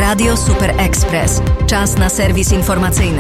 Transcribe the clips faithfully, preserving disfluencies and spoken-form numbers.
Radio Super Express. Czas na serwis informacyjny.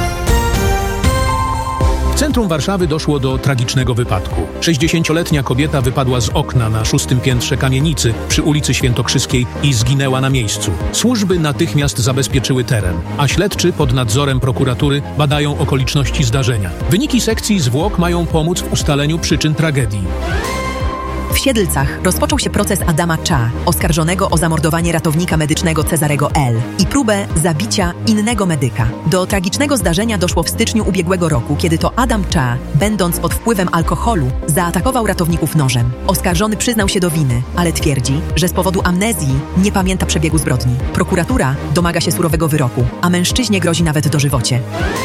W centrum Warszawy doszło do tragicznego wypadku. sześćdziesięcioletnia kobieta wypadła z okna na szóstym piętrze kamienicy przy ulicy Świętokrzyskiej i zginęła na miejscu. Służby natychmiast zabezpieczyły teren, a śledczy pod nadzorem prokuratury badają okoliczności zdarzenia. Wyniki sekcji zwłok mają pomóc w ustaleniu przyczyn tragedii. W Siedlcach rozpoczął się proces Adama Cza, oskarżonego o zamordowanie ratownika medycznego Cezarego L. i próbę zabicia innego medyka. Do tragicznego zdarzenia doszło w styczniu ubiegłego roku, kiedy to Adam Cza, będąc pod wpływem alkoholu, zaatakował ratowników nożem. Oskarżony przyznał się do winy, ale twierdzi, że z powodu amnezji nie pamięta przebiegu zbrodni. Prokuratura domaga się surowego wyroku, a mężczyźnie grozi nawet dożywocie.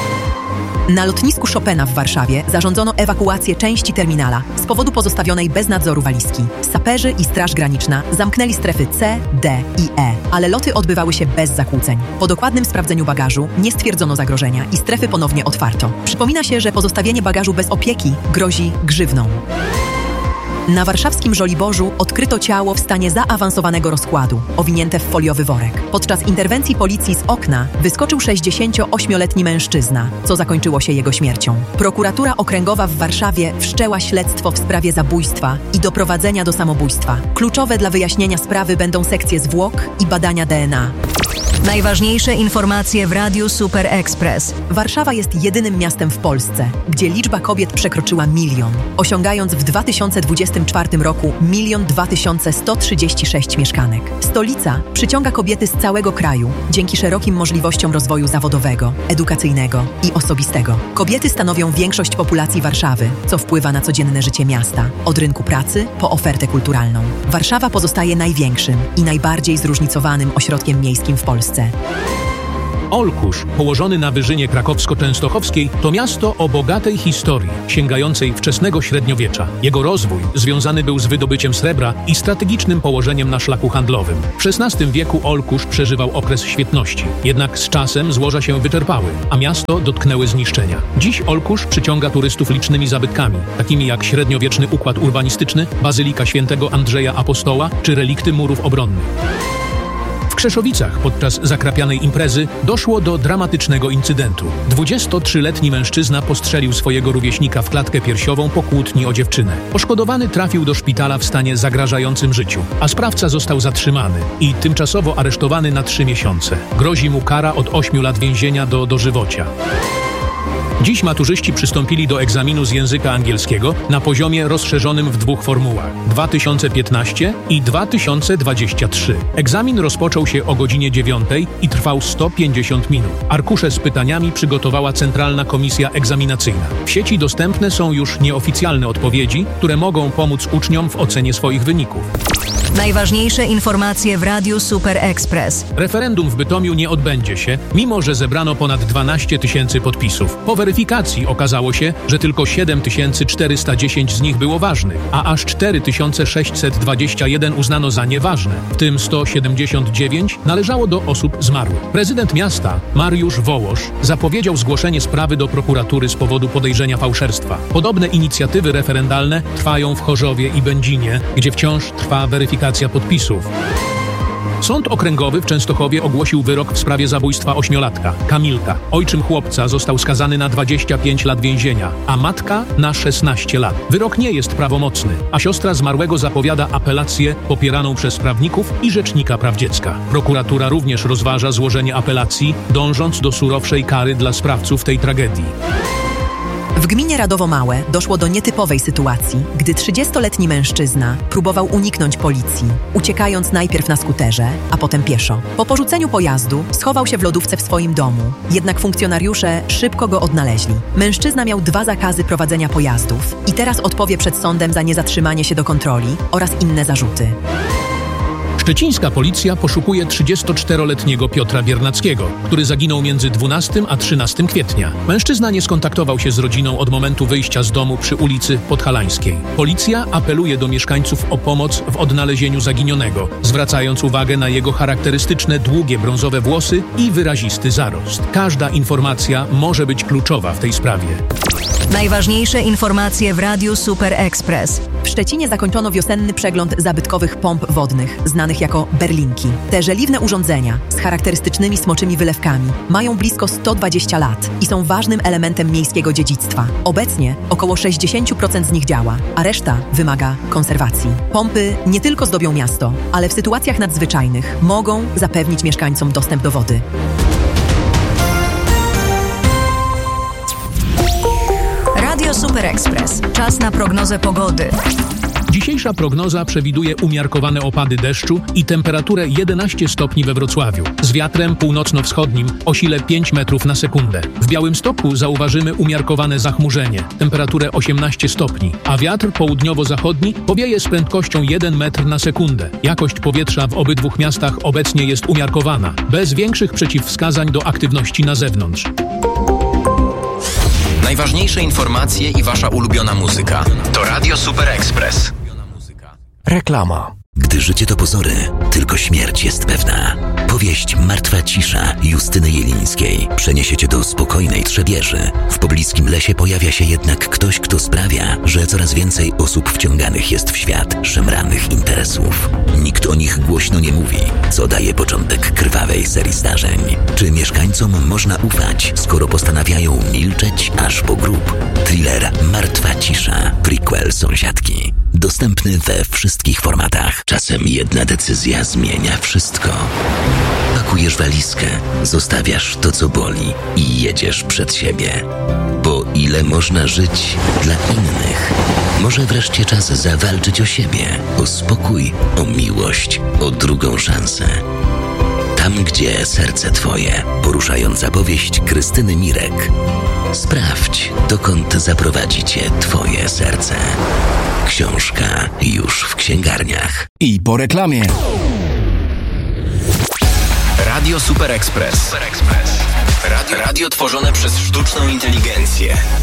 Na lotnisku Chopina w Warszawie zarządzono ewakuację części terminala z powodu pozostawionej bez nadzoru walizki. Saperzy i Straż Graniczna zamknęli strefy C, D i E, ale loty odbywały się bez zakłóceń. Po dokładnym sprawdzeniu bagażu nie stwierdzono zagrożenia i strefy ponownie otwarto. Przypomina się, że pozostawienie bagażu bez opieki grozi grzywną. Na warszawskim Żoliborzu odkryto ciało w stanie zaawansowanego rozkładu, owinięte w foliowy worek. Podczas interwencji policji z okna wyskoczył sześćdziesięcioośmioletni mężczyzna, co zakończyło się jego śmiercią. Prokuratura Okręgowa w Warszawie wszczęła śledztwo w sprawie zabójstwa i doprowadzenia do samobójstwa. Kluczowe dla wyjaśnienia sprawy będą sekcje zwłok i badania D N A. Najważniejsze informacje w Radiu Super Express. Warszawa jest jedynym miastem w Polsce, gdzie liczba kobiet przekroczyła milion, osiągając w dwa tysiące dwudziestym czwartym roku milion dwa tysiące sto trzydzieści sześć mieszkanek. Stolica przyciąga kobiety z całego kraju dzięki szerokim możliwościom rozwoju zawodowego, edukacyjnego i osobistego. Kobiety stanowią większość populacji Warszawy, co wpływa na codzienne życie miasta, od rynku pracy po ofertę kulturalną. Warszawa pozostaje największym i najbardziej zróżnicowanym ośrodkiem miejskim w Polsce. Olkusz, położony na wyżynie krakowsko-częstochowskiej, to miasto o bogatej historii, sięgającej wczesnego średniowiecza. Jego rozwój związany był z wydobyciem srebra i strategicznym położeniem na szlaku handlowym. W szesnastym wieku Olkusz przeżywał okres świetności, jednak z czasem złoża się wyczerpały, a miasto dotknęły zniszczenia. Dziś Olkusz przyciąga turystów licznymi zabytkami, takimi jak średniowieczny układ urbanistyczny, bazylika świętego Andrzeja Apostoła czy relikty murów obronnych. W Krzeszowicach podczas zakrapianej imprezy doszło do dramatycznego incydentu. dwudziestotrzyletni mężczyzna postrzelił swojego rówieśnika w klatkę piersiową po kłótni o dziewczynę. Poszkodowany trafił do szpitala w stanie zagrażającym życiu, a sprawca został zatrzymany i tymczasowo aresztowany na trzy miesiące. Grozi mu kara od ośmiu lat więzienia do dożywocia. Dziś maturzyści przystąpili do egzaminu z języka angielskiego na poziomie rozszerzonym w dwóch formułach dwa tysiące piętnaście i dwa tysiące dwadzieścia trzy. Egzamin rozpoczął się o godzinie dziewiątej i trwał sto pięćdziesiąt minut. Arkusze z pytaniami przygotowała Centralna Komisja Egzaminacyjna. W sieci dostępne są już nieoficjalne odpowiedzi, które mogą pomóc uczniom w ocenie swoich wyników. Najważniejsze informacje w Radiu Super Express. Referendum w Bytomiu nie odbędzie się, mimo że zebrano ponad dwanaście tysięcy podpisów. Po weryfikacji okazało się, że tylko siedem tysięcy czterysta dziesięć z nich było ważnych, a aż cztery tysiące sześćset dwadzieścia jeden uznano za nieważne, w tym sto siedemdziesiąt dziewięć należało do osób zmarłych. Prezydent miasta, Mariusz Wołosz, zapowiedział zgłoszenie sprawy do prokuratury z powodu podejrzenia fałszerstwa. Podobne inicjatywy referendalne trwają w Chorzowie i Będzinie, gdzie wciąż trwa weryfikacja podpisów. Sąd Okręgowy w Częstochowie ogłosił wyrok w sprawie zabójstwa ośmiolatka, Kamilka. Ojczym chłopca został skazany na dwadzieścia pięć lat więzienia, a matka na szesnaście lat. Wyrok nie jest prawomocny, a siostra zmarłego zapowiada apelację popieraną przez prawników i Rzecznika Praw Dziecka. Prokuratura również rozważa złożenie apelacji, dążąc do surowszej kary dla sprawców tej tragedii. W gminie Radowo Małe doszło do nietypowej sytuacji, gdy trzydziestoletni mężczyzna próbował uniknąć policji, uciekając najpierw na skuterze, a potem pieszo. Po porzuceniu pojazdu schował się w lodówce w swoim domu, jednak funkcjonariusze szybko go odnaleźli. Mężczyzna miał dwa zakazy prowadzenia pojazdów i teraz odpowie przed sądem za niezatrzymanie się do kontroli oraz inne zarzuty. Szczecińska policja poszukuje trzydziestoczteroletniego Piotra Biernackiego, który zaginął między dwunastego a trzynastego kwietnia. Mężczyzna nie skontaktował się z rodziną od momentu wyjścia z domu przy ulicy Podhalańskiej. Policja apeluje do mieszkańców o pomoc w odnalezieniu zaginionego, zwracając uwagę na jego charakterystyczne długie brązowe włosy i wyrazisty zarost. Każda informacja może być kluczowa w tej sprawie. Najważniejsze informacje w Radiu Super Express. W Szczecinie zakończono wiosenny przegląd zabytkowych pomp wodnych, znanych jako berlinki. Te żeliwne urządzenia z charakterystycznymi smoczymi wylewkami mają blisko sto dwadzieścia lat i są ważnym elementem miejskiego dziedzictwa. Obecnie około sześćdziesiąt procent z nich działa, a reszta wymaga konserwacji. Pompy nie tylko zdobią miasto, ale w sytuacjach nadzwyczajnych mogą zapewnić mieszkańcom dostęp do wody. Radio Super Express. Czas na prognozę pogody. Dzisiejsza prognoza przewiduje umiarkowane opady deszczu i temperaturę jedenaście stopni we Wrocławiu. Z wiatrem północno-wschodnim o sile pięć metrów na sekundę. W Białymstoku zauważymy umiarkowane zachmurzenie, temperaturę osiemnaście stopni, a wiatr południowo-zachodni powieje z prędkością jeden metr na sekundę. Jakość powietrza w obydwu miastach obecnie jest umiarkowana, bez większych przeciwwskazań do aktywności na zewnątrz. Najważniejsze informacje i wasza ulubiona muzyka to Radio Super Express. Reklama. Gdy życie to pozory, tylko śmierć jest pewna. Powieść Martwa cisza Justyny Jelińskiej przeniesie cię do spokojnej Trzebieży. W pobliskim lesie pojawia się jednak ktoś, kto sprawia, że coraz więcej osób wciąganych jest w świat szemranych interesów. Nikt o nich głośno nie mówi, co daje początek krwawej serii zdarzeń. Czy mieszkańcom można ufać, skoro postanawiają milczeć aż po grób? Thriller Martwa cisza, prequel Sąsiadki. Dostępny we wszystkich formatach. Czasem jedna decyzja zmienia wszystko. Pakujesz walizkę, zostawiasz to, co boli i jedziesz przed siebie. Bo ile można żyć dla innych? Może wreszcie czas zawalczyć o siebie, o spokój, o miłość, o drugą szansę. Tam, gdzie serce twoje. Poruszająca powieść Krystyny Mirek. Sprawdź, dokąd zaprowadzi cię twoje serce. Książka już w księgarniach. I po reklamie. Radio Super Express. Super Express. Radio, radio tworzone przez sztuczną inteligencję.